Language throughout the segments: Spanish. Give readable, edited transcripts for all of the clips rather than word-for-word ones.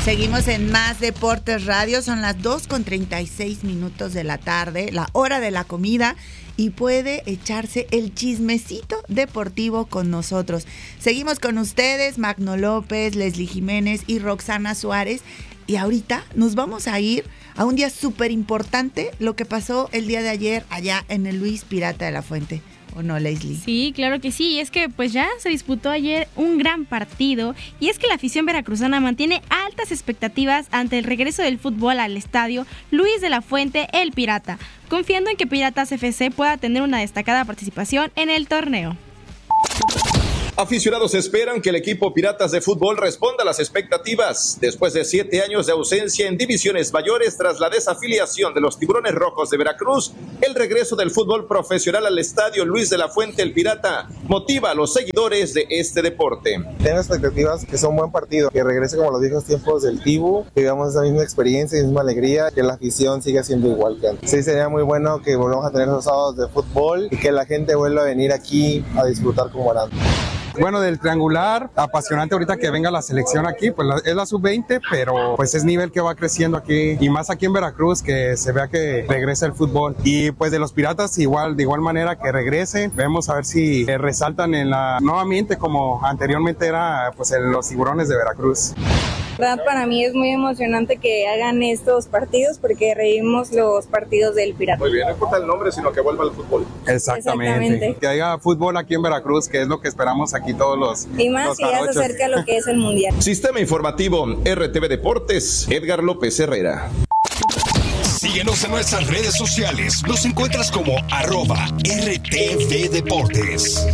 Seguimos en Más Deportes Radio, son las 2:36 de la tarde, la hora de la comida, y puede echarse el chismecito deportivo con nosotros. Seguimos con ustedes, Magno López, Leslie Jiménez y Roxana Suárez, y ahorita nos vamos a ir a un día súper importante, lo que pasó el día de ayer allá en el Luis Pirata de la Fuente. ¿O no, Leslie? Sí, claro que sí. Es que pues ya se disputó ayer un gran partido, y es que la afición veracruzana mantiene altas expectativas ante el regreso del fútbol al estadio Luis de la Fuente, el Pirata, confiando en que Piratas FC pueda tener una destacada participación en el torneo. Aficionados esperan que el equipo Piratas de Fútbol responda a las expectativas. Después de 7 años de ausencia en divisiones mayores tras la desafiliación de los Tiburones Rojos de Veracruz, el regreso del fútbol profesional al estadio Luis de la Fuente, el Pirata, motiva a los seguidores de este deporte. Tengo expectativas que sea un buen partido, que regrese como los viejos tiempos del Tibu, que digamos esa misma experiencia y misma alegría, que la afición siga siendo igual que antes. Sí, sería muy bueno que volvamos a tener esos sábados de fútbol y que la gente vuelva a venir aquí a disfrutar como era antes. Bueno, del triangular, apasionante ahorita que venga la selección aquí, pues es la sub-20, pero pues es nivel que va creciendo aquí, y más aquí en Veracruz, que se vea que regresa el fútbol. Y pues de los Piratas igual, de igual manera que regrese, vemos a ver si resaltan nuevamente como anteriormente era pues en los Tiburones de Veracruz. Para mí es muy emocionante que hagan estos partidos porque revivimos los partidos del Pirata. Muy bien, no importa el nombre, sino que vuelva al fútbol. Exactamente. Que haya fútbol aquí en Veracruz, que es lo que esperamos aquí todos los y más los si ya se acerca lo que es el Mundial. Sistema Informativo RTV Deportes, Edgar López Herrera. Síguenos en nuestras redes sociales. Nos encuentras como @RTV Deportes.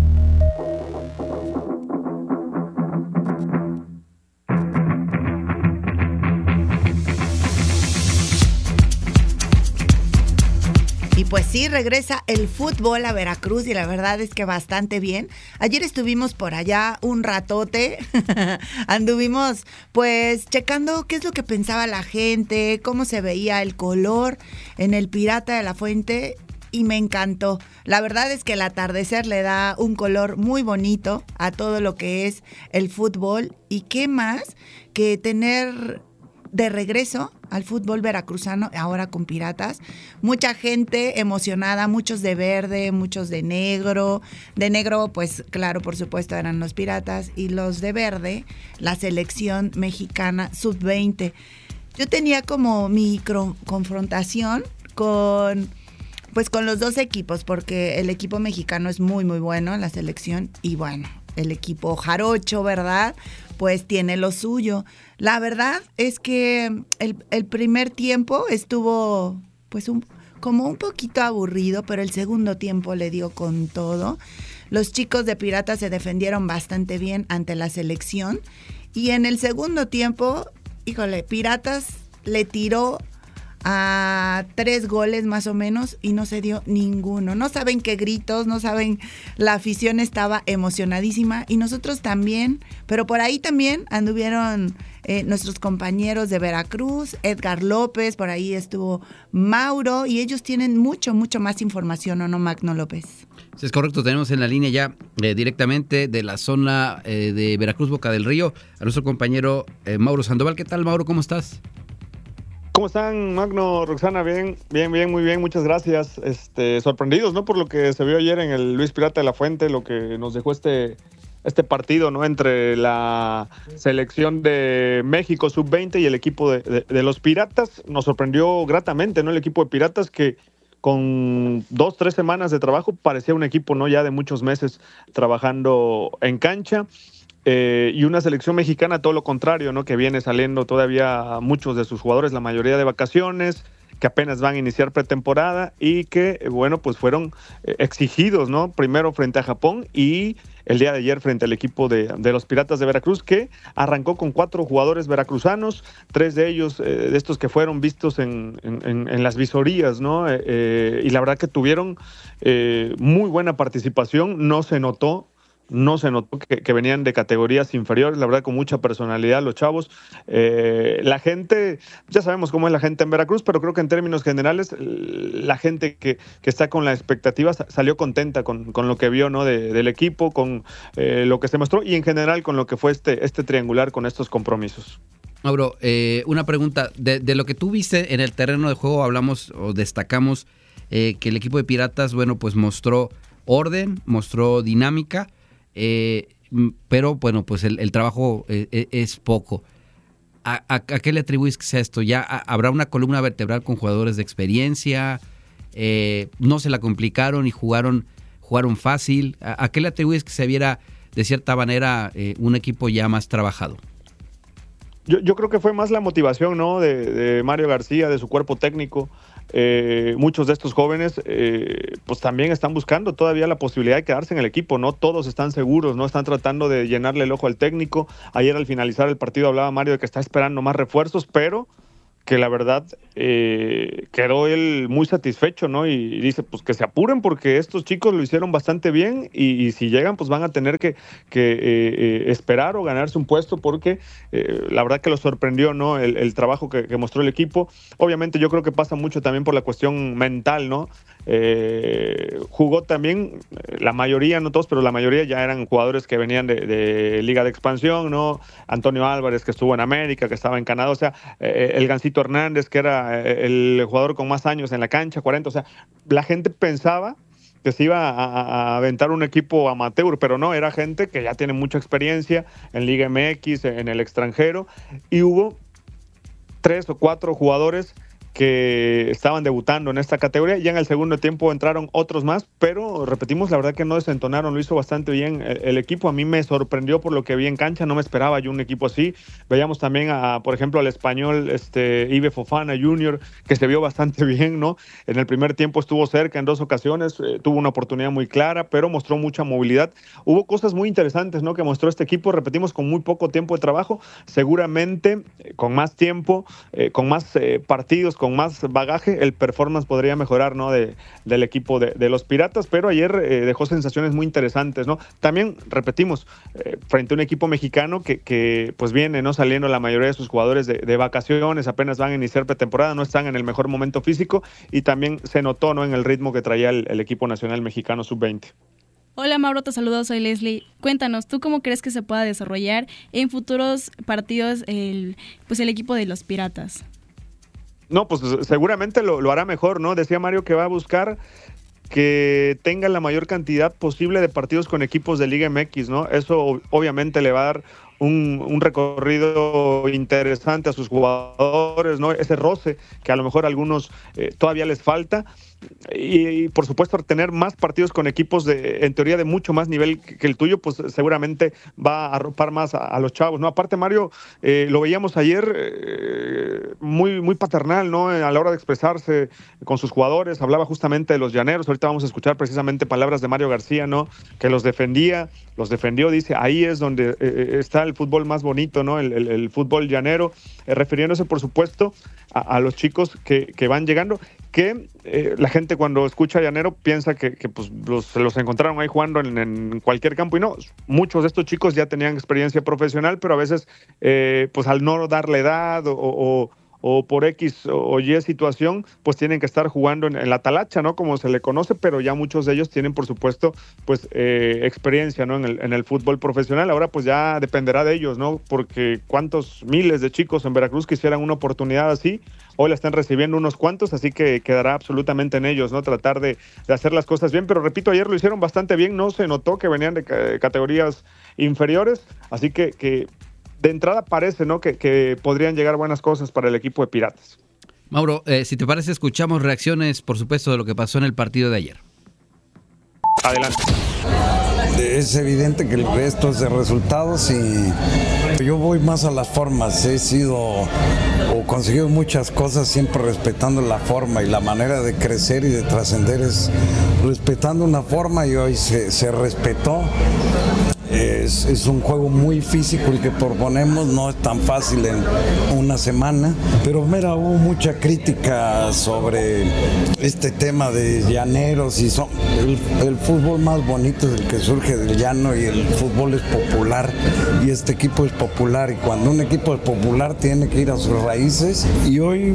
Y pues sí, regresa el fútbol a Veracruz, y la verdad es que bastante bien. Ayer estuvimos por allá un ratote, anduvimos pues checando qué es lo que pensaba la gente, cómo se veía el color en el Pirata de la Fuente, y me encantó. La verdad es que el atardecer le da un color muy bonito a todo lo que es el fútbol, y qué más que tener de regreso al fútbol veracruzano ahora con Piratas. Mucha gente emocionada, muchos de verde, muchos de negro. De negro, pues claro, por supuesto eran los Piratas, y los de verde, la selección mexicana sub-20. Yo tenía como mi confrontación con los dos equipos, porque el equipo mexicano es muy muy bueno en la selección, y bueno, el equipo jarocho, ¿verdad?, pues tiene lo suyo. La verdad es que el primer tiempo estuvo pues como un poquito aburrido, pero el segundo tiempo le dio con todo. Los chicos de Piratas se defendieron bastante bien ante la selección, y en el segundo tiempo, híjole, Piratas le tiró a 3 goles más o menos y no se dio ninguno. No saben qué gritos, no saben, la afición estaba emocionadísima, y nosotros también, pero por ahí también anduvieron nuestros compañeros de Veracruz, Edgar López, por ahí estuvo Mauro, y ellos tienen mucho más información, ¿o no, Magno López? Sí, es correcto. Tenemos en la línea ya directamente de la zona de Veracruz, Boca del Río, a nuestro compañero Mauro Sandoval. ¿Qué tal, Mauro? ¿Cómo estás? ¿Cómo están, Magno, Roxana? Bien, muy bien, muchas gracias. Sorprendidos, ¿no?, por lo que se vio ayer en el Luis Pirata de la Fuente, lo que nos dejó este partido, ¿no?, entre la selección de México sub-20 y el equipo de los Piratas. Nos sorprendió gratamente, ¿no?, el equipo de Piratas, que con 2-3 semanas de trabajo parecía un equipo, ¿no?, ya de muchos meses trabajando en cancha. Y una selección mexicana todo lo contrario, ¿no?, que viene saliendo todavía muchos de sus jugadores, la mayoría de vacaciones, que apenas van a iniciar pretemporada, y que, bueno, pues fueron exigidos, ¿no?, primero frente a Japón y el día de ayer frente al equipo de los Piratas de Veracruz, que arrancó con 4 jugadores veracruzanos, 3 de ellos de estos que fueron vistos en las visorías, ¿no? Y la verdad que tuvieron muy buena participación. No se notó que venían de categorías inferiores, la verdad, con mucha personalidad los chavos. La gente, ya sabemos cómo es la gente en Veracruz, pero creo que en términos generales la gente que está con la expectativa salió contenta con lo que vio, ¿no?, del equipo, con lo que se mostró, y en general con lo que fue este triangular con estos compromisos. Mauro, una pregunta. De lo que tú viste en el terreno de juego, hablamos o destacamos que el equipo de Piratas, bueno, pues mostró orden, mostró dinámica, pero bueno, pues el trabajo es poco. ¿A qué le atribuís que sea esto? ¿Ya habrá una columna vertebral con jugadores de experiencia? ¿No se la complicaron y jugaron fácil? ¿A qué le atribuyes que se viera de cierta manera un equipo ya más trabajado? Yo creo que fue más la motivación, ¿no? de Mario García, de su cuerpo técnico. Muchos de estos jóvenes pues también están buscando todavía la posibilidad de quedarse en el equipo, no todos están seguros, no están tratando de llenarle el ojo al técnico. Ayer al finalizar el partido hablaba Mario de que está esperando más refuerzos, pero que la verdad quedó él muy satisfecho, ¿no? Y dice, pues que se apuren porque estos chicos lo hicieron bastante bien y si llegan, pues van a tener que esperar o ganarse un puesto porque la verdad que los sorprendió, ¿no? El trabajo que mostró el equipo. Obviamente yo creo que pasa mucho también por la cuestión mental, ¿no? Jugó también, la mayoría, no todos, pero la mayoría ya eran jugadores que venían de Liga de Expansión, ¿no? Antonio Álvarez, que estuvo en América, que estaba en Canadá, o sea, el Gancito Hernández, que era el jugador con más años en la cancha, 40, o sea, la gente pensaba que se iba a aventar un equipo amateur, pero no, era gente que ya tiene mucha experiencia en Liga MX, en el extranjero, y hubo 3 o 4 jugadores que estaban debutando en esta categoría. Ya en el segundo tiempo entraron otros más, pero repetimos, la verdad que no desentonaron, lo hizo bastante bien el equipo. A mí me sorprendió por lo que vi en cancha, no me esperaba yo un equipo así. Veíamos también por ejemplo, al español Ibe Fofana Jr., que se vio bastante bien, ¿no? En el primer tiempo estuvo cerca en 2 ocasiones, tuvo una oportunidad muy clara, pero mostró mucha movilidad. Hubo cosas muy interesantes, ¿no? Que mostró este equipo, repetimos, con muy poco tiempo de trabajo, seguramente con más tiempo, con más partidos, con más bagaje, el performance podría mejorar, ¿no? del equipo de los Piratas, pero ayer dejó sensaciones muy interesantes, ¿no? También, repetimos, frente a un equipo mexicano que pues viene, ¿no? Saliendo la mayoría de sus jugadores de vacaciones, apenas van a iniciar pretemporada, no están en el mejor momento físico y también se notó, ¿no? En el ritmo que traía el equipo nacional mexicano sub-20. Hola Mauro, te saludo, soy Leslie. Cuéntanos, ¿tú cómo crees que se pueda desarrollar en futuros partidos el equipo de los Piratas? No, pues seguramente lo hará mejor, ¿no? Decía Mario que va a buscar que tenga la mayor cantidad posible de partidos con equipos de Liga MX, ¿no? Eso obviamente le va a dar un recorrido interesante a sus jugadores, ¿no? Ese roce que a lo mejor a algunos todavía les falta. Y por supuesto tener más partidos con equipos en teoría de mucho más nivel que el tuyo, pues seguramente va a arropar más a los chavos, ¿no? Aparte, Mario, lo veíamos ayer muy, muy paternal, ¿no? A la hora de expresarse con sus jugadores, hablaba justamente de los llaneros. Ahorita vamos a escuchar precisamente palabras de Mario García, ¿no? Que los defendió, dice, ahí es donde está el fútbol más bonito, ¿no? El fútbol llanero, refiriéndose por supuesto a los chicos que van llegando, que la gente cuando escucha llanero piensa que pues se los encontraron ahí jugando en cualquier campo, y no, muchos de estos chicos ya tenían experiencia profesional, pero a veces pues al no darle edad o por X o Y situación, pues tienen que estar jugando en la talacha, ¿no? Como se le conoce, pero ya muchos de ellos tienen, por supuesto, pues experiencia, ¿no? En el fútbol profesional. Ahora pues ya dependerá de ellos, ¿no? Porque cuántos miles de chicos en Veracruz quisieran una oportunidad así, hoy la están recibiendo unos cuantos, así que quedará absolutamente en ellos, ¿no? Tratar de hacer las cosas bien, pero repito, ayer lo hicieron bastante bien, no se notó que venían de categorías inferiores, así que de entrada parece, ¿no? que podrían llegar buenas cosas para el equipo de Piratas. Mauro, si te parece, escuchamos reacciones, por supuesto, de lo que pasó en el partido de ayer. Adelante. Es evidente que esto es de resultados y yo voy más a las formas. He sido o conseguido muchas cosas siempre respetando la forma, y la manera de crecer y de trascender es respetando una forma, y hoy se respetó. Es un juego muy físico el que proponemos, no es tan fácil en una semana, pero mira, hubo mucha crítica sobre este tema de llaneros, y el fútbol más bonito es el que surge del llano, y el fútbol es popular, y este equipo es popular, y cuando un equipo es popular tiene que ir a sus raíces, y hoy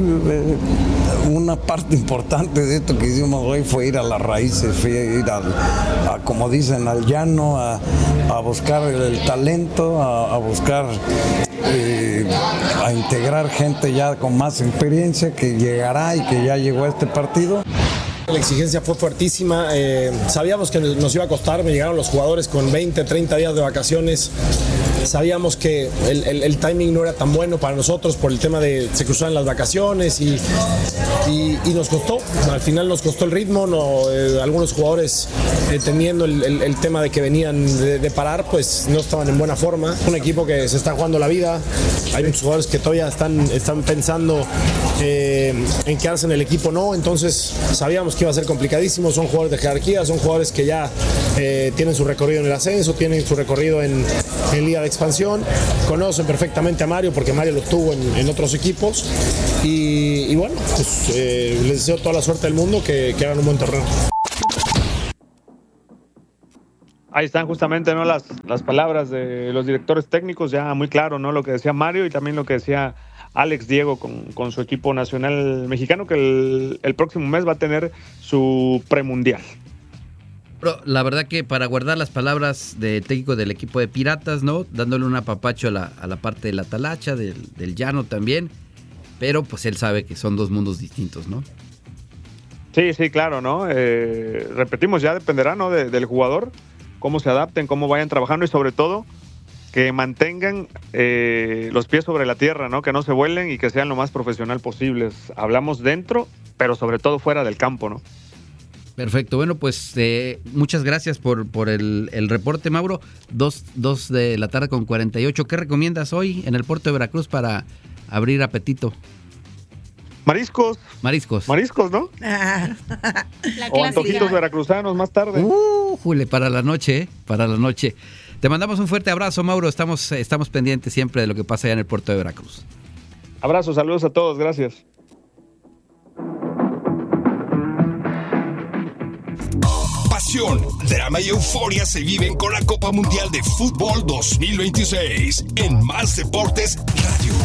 una parte importante de esto que hicimos hoy fue ir a las raíces, fue ir como dicen, al llano, a buscar el talento, a buscar a integrar gente ya con más experiencia que llegará y que ya llegó a este partido. La exigencia fue fuertísima, sabíamos que nos iba a costar, me llegaron los jugadores con 20, 30 días de vacaciones, sabíamos que el timing no era tan bueno para nosotros por el tema de se cruzaban las vacaciones y nos costó, al final nos costó el ritmo, algunos jugadores teniendo el tema de que venían de parar, pues no estaban en buena forma, un equipo que se está jugando la vida, hay muchos jugadores que todavía están pensando en quedarse en el equipo, no, entonces sabíamos que iba a ser complicadísimo, son jugadores de jerarquía, son jugadores que ya tienen su recorrido en el ascenso, tienen su recorrido en Liga de Expansión, conocen perfectamente a Mario porque Mario lo tuvo en otros equipos y bueno, pues les deseo toda la suerte del mundo, que hagan un buen torneo. Ahí están justamente, ¿no?, las palabras de los directores técnicos, ya muy claro, ¿no?, lo que decía Mario y también lo que decía Alex Diego con su equipo nacional mexicano, que el próximo mes va a tener su premundial. Pero la verdad que para guardar las palabras de técnico del equipo de Piratas, ¿no? Dándole un apapacho a la parte de la talacha, del llano también, pero pues él sabe que son dos mundos distintos, ¿no? Sí, claro, ¿no? Repetimos, ya dependerá, ¿no?, del jugador, cómo se adapten, cómo vayan trabajando y sobre todo que mantengan los pies sobre la tierra, ¿no? Que no se vuelen y que sean lo más profesional posibles. Hablamos dentro, pero sobre todo fuera del campo, ¿no? Perfecto. Bueno, pues muchas gracias por el reporte, Mauro. 2 de la tarde con 48. ¿Qué recomiendas hoy en el puerto de Veracruz para abrir apetito? Mariscos, ¿no? O antojitos veracruzanos más tarde. Jule, para la noche, para la noche. Te mandamos un fuerte abrazo, Mauro. Estamos pendientes siempre de lo que pasa allá en el puerto de Veracruz. Abrazos, saludos a todos, gracias. Pasión, drama y euforia se viven con la Copa Mundial de Fútbol 2026 en Más Deportes Radio.